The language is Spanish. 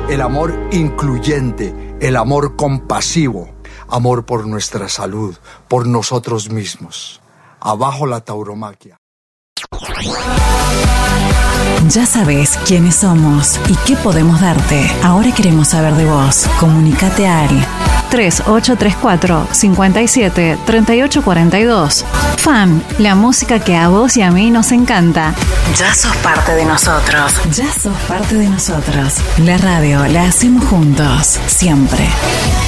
el amor incluyente, el amor compasivo, amor por nuestra salud, por nosotros mismos. Abajo la tauromaquia. Ya sabes quiénes somos y qué podemos darte. Ahora queremos saber de vos. Comunicate al 3834-573842. Fan, la música que a vos y a mí nos encanta. Ya sos parte de nosotros. Ya sos parte de nosotros. La radio la hacemos juntos, siempre.